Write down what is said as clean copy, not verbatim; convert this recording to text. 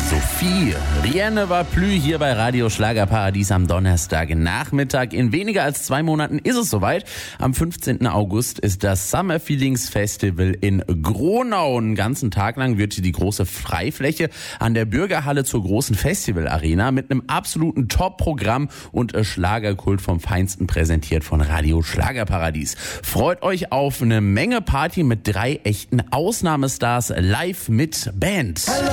Sophie, rien ne va plus hier bei Radio Schlagerparadies am Donnerstagnachmittag. In weniger als 2 Monaten ist es soweit. Am 15. August ist das Summer Feelings Festival in Gronau. Einen ganzen Tag lang wird die große Freifläche an der Bürgerhalle zur großen Festivalarena mit einem absoluten Top-Programm und Schlagerkult vom Feinsten präsentiert von Radio Schlagerparadies. Freut euch auf eine Menge Party mit 3 echten Ausnahmestars live mit Band.